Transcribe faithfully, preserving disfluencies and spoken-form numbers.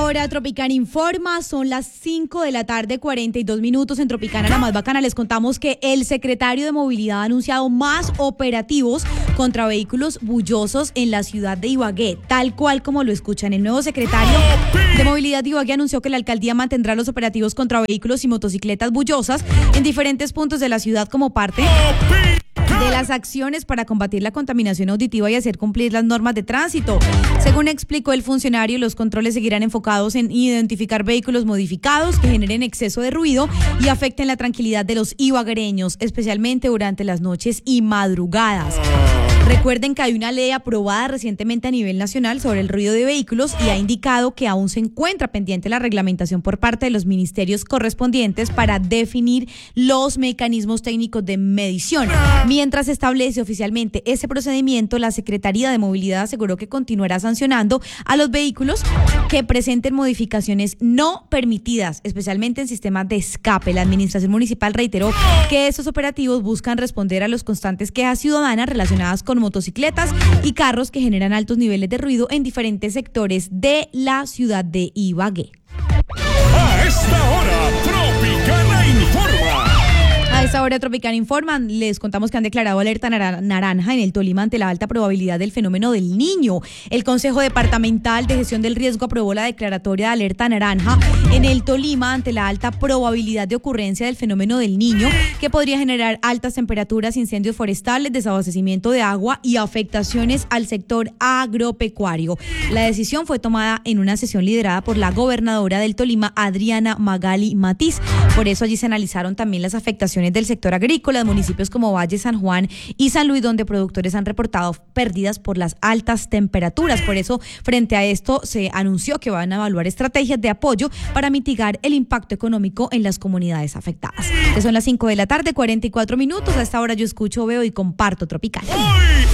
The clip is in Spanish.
hora Tropicana Informa, son las cinco de la tarde, cuarenta y dos minutos en Tropicana, la más bacana. Les contamos que el secretario de Movilidad ha anunciado más operativos contra vehículos bullosos en la ciudad de Ibagué, tal cual como lo escuchan. El nuevo secretario de Movilidad de Ibagué anunció que la alcaldía mantendrá los operativos contra vehículos y motocicletas bullosas en diferentes puntos de la ciudad como parte de las acciones para combatir la contaminación auditiva y hacer cumplir las normas de tránsito. Según explicó el funcionario, los controles seguirán enfocados en identificar vehículos modificados que generen exceso de ruido y afecten la tranquilidad de los ibaguereños, especialmente durante las noches y madrugadas. Recuerden que hay una ley aprobada recientemente a nivel nacional sobre el ruido de vehículos y ha indicado que aún se encuentra pendiente la reglamentación por parte de los ministerios correspondientes para definir los mecanismos técnicos de medición. Mientras se establece oficialmente ese procedimiento, la Secretaría de Movilidad aseguró que continuará sancionando a los vehículos que presenten modificaciones no permitidas, especialmente en sistemas de escape. La administración municipal reiteró que estos operativos buscan responder a las constantes quejas ciudadanas relacionadas con motocicletas y carros que generan altos niveles de ruido en diferentes sectores de la ciudad de Ibagué. A esta hora, Tropicana Informa. A esta hora Tropicana Informa, les contamos que han declarado alerta naranja en el Tolima ante la alta probabilidad del fenómeno del Niño. El Consejo Departamental de Gestión del Riesgo aprobó la declaratoria de alerta naranja en el Tolima ante la alta probabilidad de ocurrencia del fenómeno del Niño, que podría generar altas temperaturas, incendios forestales, desabastecimiento de agua y afectaciones al sector agropecuario. La decisión fue tomada en una sesión liderada por la gobernadora del Tolima, Adriana Magali Matiz. Por eso allí se analizaron también las afectaciones del sector agrícola de municipios como Valle, San Juan y San Luis, donde productores han reportado pérdidas por las altas temperaturas. Por eso, frente a esto, se anunció que van a evaluar estrategias de apoyo para mitigar el impacto económico en las comunidades afectadas. Que son las cinco de la tarde, cuarenta y cuatro minutos. A esta hora yo escucho, veo y comparto Tropical.